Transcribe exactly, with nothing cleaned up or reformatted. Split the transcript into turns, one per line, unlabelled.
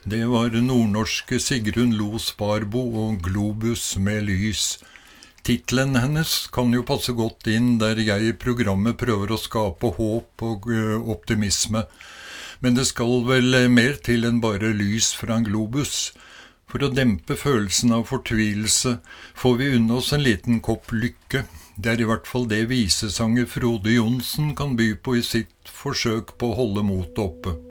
Det var nordnorske Sigrun Lo Sparbo og Globus med lys. Titlen hennes kan jo passe godt inn der jeg i programmet prøver å skape håp og optimisme. Men det skal vel mer til enn bare lys fra en globus. For å dempe følelsen av fortvilelse får vi unne oss en liten kopp lykke. Det er i hvert fall det visesanger Frode Johnsen kan by på i sitt forsøk på å holde motet oppe.